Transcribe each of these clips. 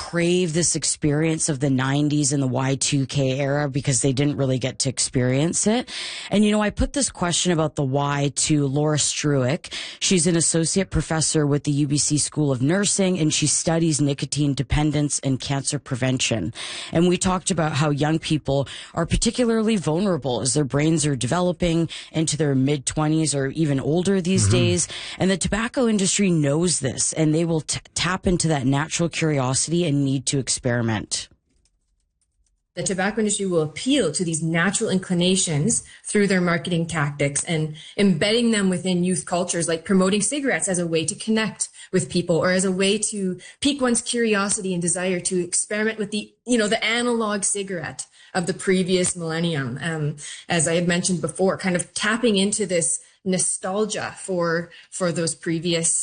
crave this experience of the 90s and the Y2K era because they didn't really get to experience it. And, I put this question about the why to Laura Struick. She's an associate professor with the UBC School of Nursing, and she studies nicotine dependence and cancer prevention. And we talked about how young people are particularly vulnerable as their brains are developing into their mid-20s or even older these days. And the tobacco industry knows this, and they will tap into that natural curiosity and need to experiment. The tobacco industry will appeal to these natural inclinations through their marketing tactics and embedding them within youth cultures, like promoting cigarettes as a way to connect with people or as a way to pique one's curiosity and desire to experiment with the analog cigarette of the previous millennium. As I had mentioned before, kind of tapping into this nostalgia for those previous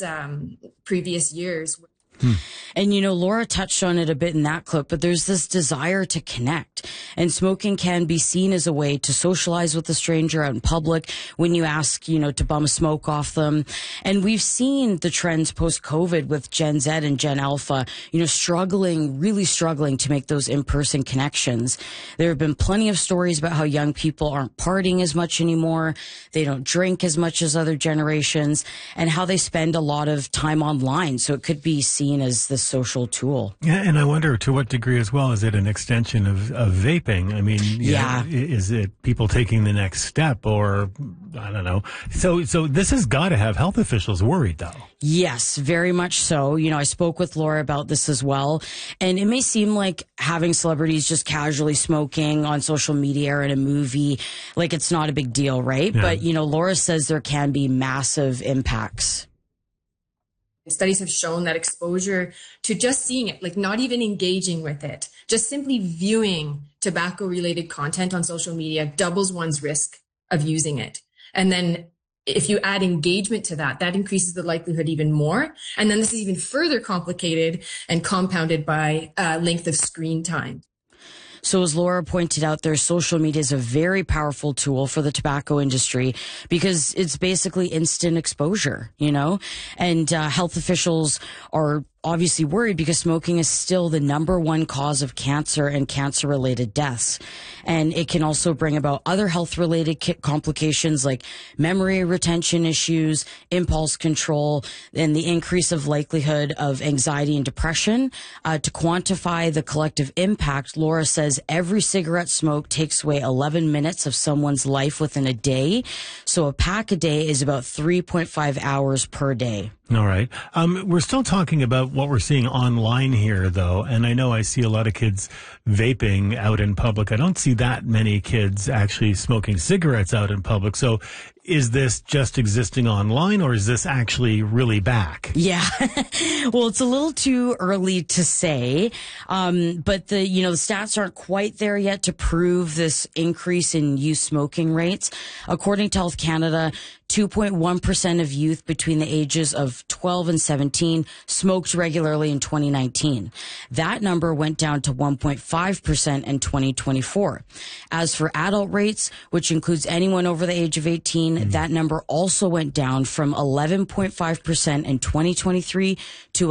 years. And, Laura touched on it a bit in that clip, but there's this desire to connect. And smoking can be seen as a way to socialize with a stranger out in public when you ask, to bum a smoke off them. And we've seen the trends post-COVID with Gen Z and Gen Alpha, really struggling to make those in-person connections. There have been plenty of stories about how young people aren't partying as much anymore. They don't drink as much as other generations, and how they spend a lot of time online. So it could be seen as the social tool. Yeah, and I wonder to what degree as well is it an extension of vaping? I mean, is it people taking the next step, or I don't know. So this has got to have health officials worried, though. Yes, very much so. I spoke with Laura about this as well. And it may seem like having celebrities just casually smoking on social media or in a movie, like it's not a big deal, right? Yeah. But, Laura says there can be massive impacts. Studies have shown that exposure to just seeing it, like not even engaging with it, just simply viewing tobacco-related content on social media doubles one's risk of using it. And then if you add engagement to that, that increases the likelihood even more. And then this is even further complicated and compounded by length of screen time. So as Laura pointed out, their social media is a very powerful tool for the tobacco industry because it's basically instant exposure, and health officials are obviously worried because smoking is still the #1 cause of cancer and cancer-related deaths. And it can also bring about other health-related complications like memory retention issues, impulse control, and the increase of likelihood of anxiety and depression. To quantify the collective impact, Laura says every cigarette smoke takes away 11 minutes of someone's life within a day. So a pack a day is about 3.5 hours per day. All right. We're still talking about what we're seeing online here, though. And I know I see a lot of kids vaping out in public. I don't see that many kids actually smoking cigarettes out in public. So is this just existing online, or is this actually really back? Yeah. Well, it's a little too early to say. But the stats aren't quite there yet to prove this increase in youth smoking rates. According to Health Canada, 2.1% of youth between the ages of 12 and 17 smoked regularly in 2019. That number went down to 1.5% in 2024. As for adult rates, which includes anyone over the age of 18, that number also went down from 11.5% in 2023 to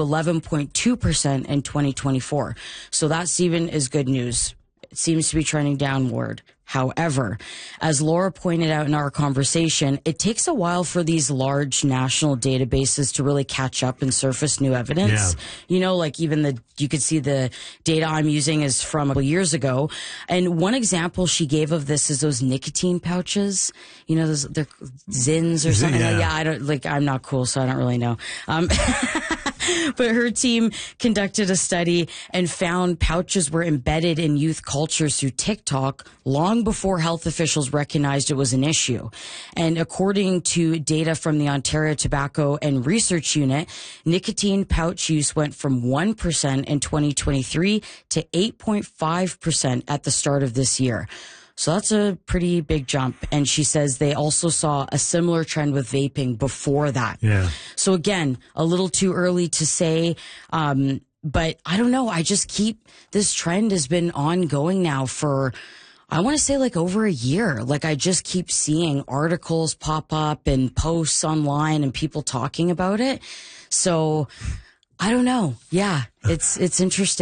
11.2% in 2024. So that, Stephen, is good news. It seems to be trending downward. However, as Laura pointed out in our conversation, it takes a while for these large national databases to really catch up and surface new evidence. Yeah. Like even you could see the data I'm using is from a couple years ago. And one example she gave of this is those nicotine pouches. They're Zins or something. Yeah, I'm not cool, so I don't really know. But her team conducted a study and found pouches were embedded in youth cultures through TikTok long before health officials recognized it was an issue. And according to data from the Ontario Tobacco and Research Unit, nicotine pouch use went from 1% in 2023 to 8.5% at the start of this year. So that's a pretty big jump. And she says they also saw a similar trend with vaping before that. Yeah. So again, a little too early to say. But I don't know. This trend has been ongoing now for, I want to say over a year. I just keep seeing articles pop up and posts online and people talking about it. So I don't know. Yeah, it's interesting.